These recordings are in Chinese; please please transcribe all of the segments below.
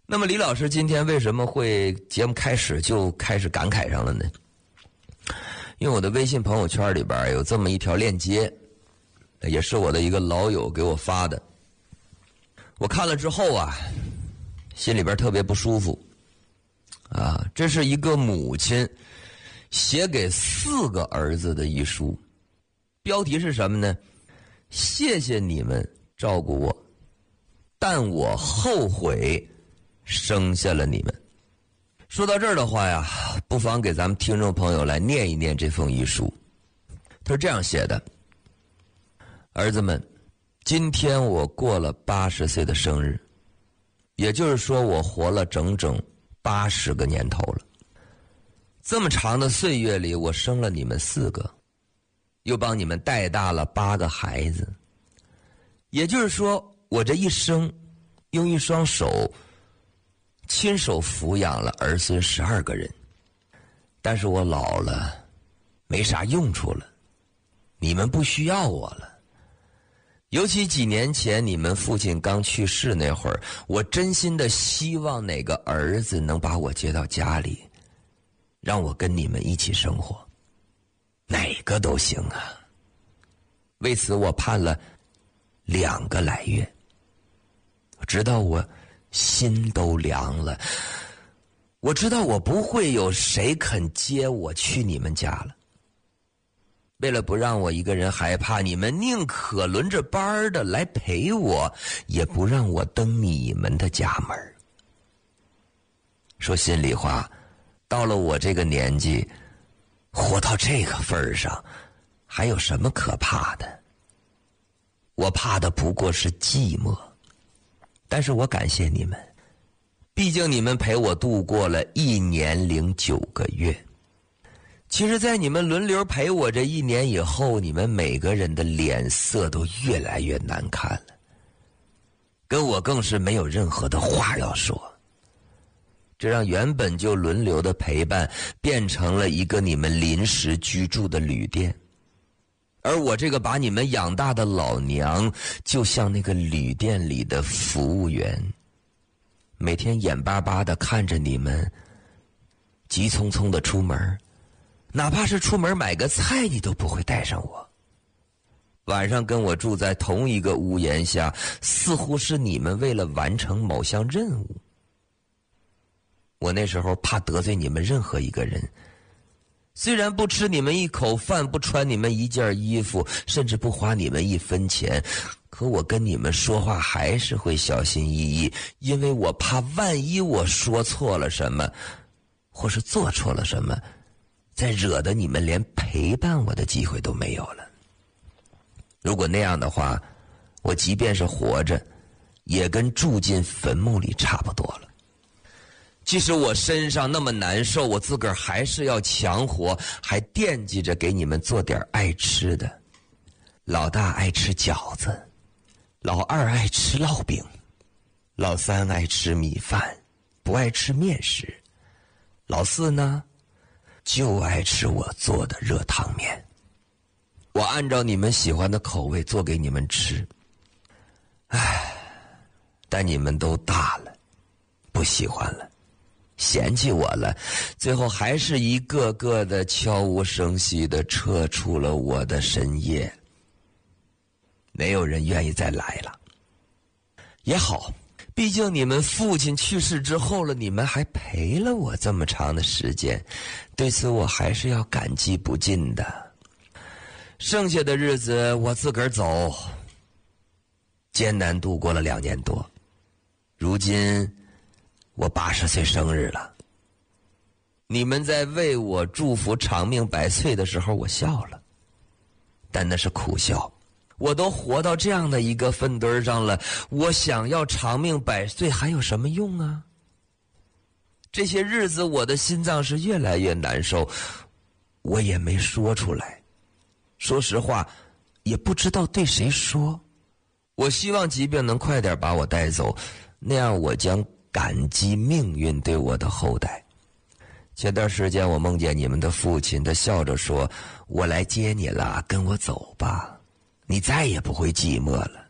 那么李老师今天为什么会节目开始就开始感慨上了呢？因为我的微信朋友圈里边有这么一条链接，也是我的一个老友给我发的。我看了之后啊，心里边特别不舒服啊。这是一个母亲写给4个儿子的遗书，标题是什么呢？谢谢你们照顾我，但我后悔生下了你们。说到这儿的话呀，不妨给咱们听众朋友来念一念这封遗书。他是这样写的：儿子们，今天我过了80岁的生日，也就是说我活了整整80个年头了。这么长的岁月里，我生了你们4个，又帮你们带大了8个孩子，也就是说我这一生用一双手亲手抚养了儿孙12个人。但是我老了，没啥用处了，你们不需要我了。尤其几年前你们父亲刚去世那会儿，我真心的希望哪个儿子能把我接到家里，让我跟你们一起生活，哪个都行啊。为此我盼了2个来月，直到我心都凉了。我知道我不会有谁肯接我去你们家了。为了不让我一个人害怕，你们宁可轮着班的来陪我，也不让我登你们的家门。说心里话，到了我这个年纪，活到这个份上，还有什么可怕的？我怕的不过是寂寞。但是我感谢你们，毕竟你们陪我度过了1年09个月。其实在你们轮流陪我这1年以后，你们每个人的脸色都越来越难看了，跟我更是没有任何的话要说。这让原本就轮流的陪伴变成了一个你们临时居住的旅店，而我这个把你们养大的老娘就像那个旅店里的服务员，每天眼巴巴地看着你们急匆匆地出门，哪怕是出门买个菜你都不会带上我。晚上跟我住在同一个屋檐下，似乎是你们为了完成某项任务。我那时候怕得罪你们任何一个人，虽然不吃你们一口饭，不穿你们一件衣服，甚至不花你们1分钱，可我跟你们说话还是会小心翼翼，因为我怕万一我说错了什么，或是做错了什么，再惹得你们连陪伴我的机会都没有了。如果那样的话，我即便是活着，也跟住进坟墓里差不多了。即使我身上那么难受，我自个儿还是要强活，还惦记着给你们做点爱吃的。老大爱吃饺子，老2爱吃烙饼，老3爱吃米饭，不爱吃面食，老4呢，就爱吃我做的热汤面。我按照你们喜欢的口味做给你们吃。但你们都大了，不喜欢了，嫌弃我了，最后还是一个个的悄无声息地撤出了我的深夜。没有人愿意再来了。也好，毕竟你们父亲去世之后了，你们还陪了我这么长的时间，对此我还是要感激不尽的。剩下的日子我自个儿走，艰难度过了2年多。如今我80岁生日了，你们在为我祝福长命百岁的时候，我笑了，但那是苦笑。我都活到这样的一个分墩上了，我想要长命百岁还有什么用啊？这些日子我的心脏是越来越难受，我也没说出来。说实话，也不知道对谁说。我希望疾病能快点把我带走，那样我将感激命运对我的厚待。前段时间我梦见你们的父亲，他笑着说：“我来接你了，跟我走吧，你再也不会寂寞了。”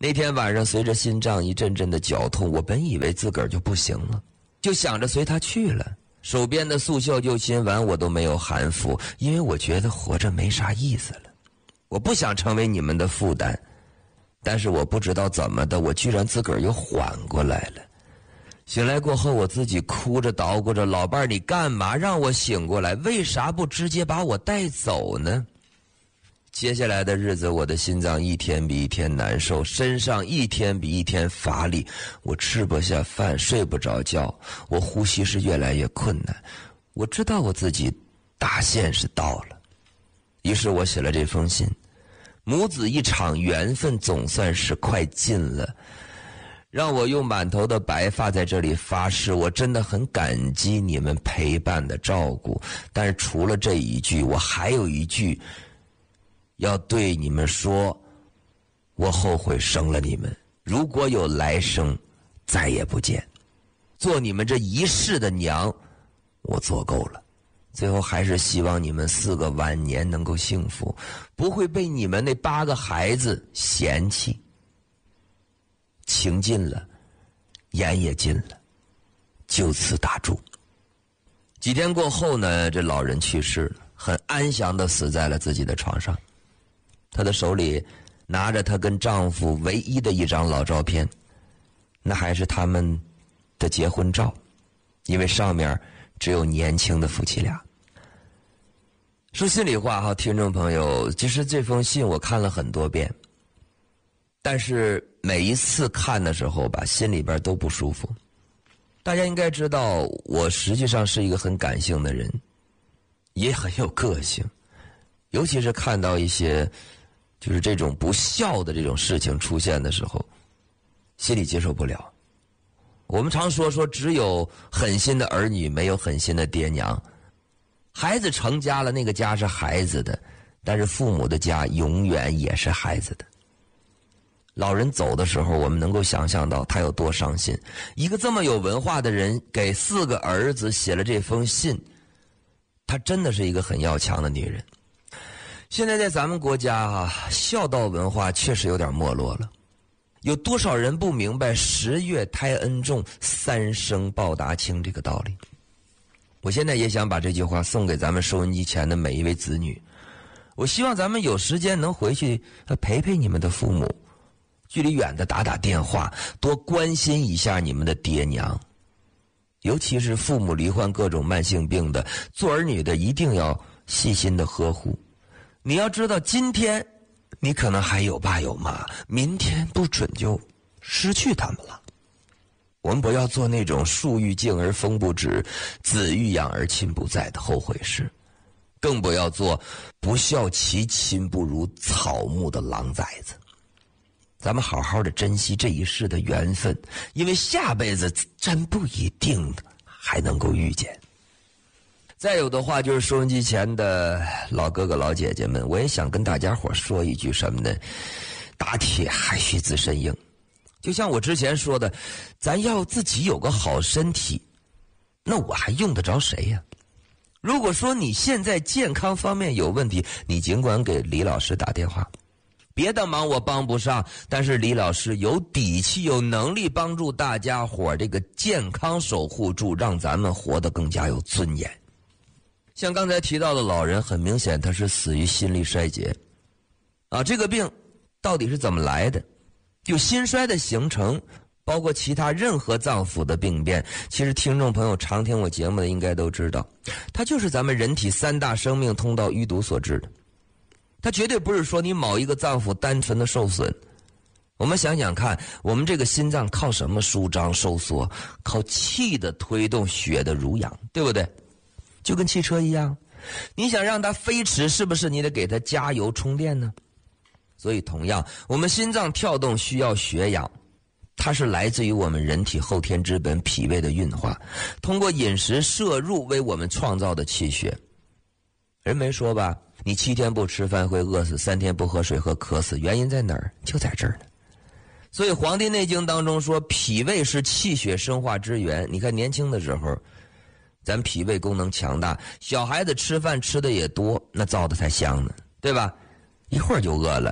那天晚上随着心脏一阵阵的绞痛，我本以为自个儿就不行了，就想着随他去了。手边的速效救心丸我都没有含服，因为我觉得活着没啥意思了。我不想成为你们的负担，但是我不知道怎么的，我居然自个儿又缓过来了。醒来过后，我自己哭着捣鼓着，老伴儿，你干嘛让我醒过来？为啥不直接把我带走呢？接下来的日子，我的心脏一天比一天难受，身上一天比一天乏力，我吃不下饭，睡不着觉，我呼吸是越来越困难。我知道我自己大限是到了，于是我写了这封信。母子一场缘分总算是快尽了，让我用满头的白发在这里发誓，我真的很感激你们陪伴的照顾。但是除了这一句，我还有一句要对你们说，我后悔生了你们，如果有来生，再也不见。做你们这一世的娘，我做够了。最后还是希望你们4个晚年能够幸福，不会被你们那8个孩子嫌弃。情尽了，言也尽了，就此打住。几天过后呢，这老人去世了，很安详地死在了自己的床上。她的手里拿着她跟丈夫唯一的一张老照片，那还是他们的结婚照，因为上面只有年轻的夫妻俩。说心里话哈，听众朋友，其实这封信我看了很多遍，但是每一次看的时候吧，心里边都不舒服。大家应该知道，我实际上是一个很感性的人，也很有个性，尤其是看到一些就是这种不孝的这种事情出现的时候，心里接受不了。我们常说只有狠心的儿女，没有狠心的爹娘。孩子成家了，那个家是孩子的，但是父母的家永远也是孩子的。老人走的时候，我们能够想象到他有多伤心。一个这么有文化的人给4个儿子写了这封信，她真的是一个很要强的女人。现在在咱们国家啊，孝道文化确实有点没落了。有多少人不明白10月胎恩重，3生报答轻这个道理？我现在也想把这句话送给咱们收音机前的每一位子女。我希望咱们有时间能回去陪陪你们的父母，距离远的打打电话，多关心一下你们的爹娘。尤其是父母罹患各种慢性病的，做儿女的一定要细心的呵护。你要知道，今天你可能还有爸有妈，明天不准就失去他们了。我们不要做那种树欲静而风不止，子欲养而亲不在的后悔事，更不要做不孝其亲不如草木的狼崽子。咱们好好的珍惜这一世的缘分，因为下辈子真不一定还能够遇见。再有的话，就是收音机前的老哥哥老姐姐们，我也想跟大家伙说一句什么呢？打铁还需自身硬。就像我之前说的，咱要自己有个好身体，那我还用得着谁呀？如果说你现在健康方面有问题，你尽管给李老师打电话，别的忙我帮不上，但是李老师有底气有能力帮助大家伙这个健康守护住，让咱们活得更加有尊严。像刚才提到的老人，很明显他是死于心力衰竭啊，这个病到底是怎么来的？就心衰的形成，包括其他任何脏腑的病变，其实听众朋友常听我节目的应该都知道，它就是咱们人体3大生命通道淤堵所致的。它绝对不是说你某一个脏腑单纯的受损。我们想想看，我们这个心脏靠什么舒张收缩？靠气的推动，血的濡养，对不对？就跟汽车一样，你想让它飞驰，是不是你得给它加油充电呢？所以同样，我们心脏跳动需要血氧，它是来自于我们人体后天之本脾胃的运化，通过饮食摄入为我们创造的气血。人没说吧，你7天不吃饭会饿死，3天不喝水会渴死，原因在哪儿？就在这儿呢。所以《黄帝内经》当中说，脾胃是气血生化之源。你看年轻的时候，咱脾胃功能强大，小孩子吃饭吃的也多，那造的才香呢，对吧？一会儿就饿了，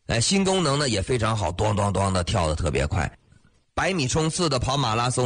新功能呢也非常好，咚咚咚的跳得特别快，100米冲刺的跑马拉松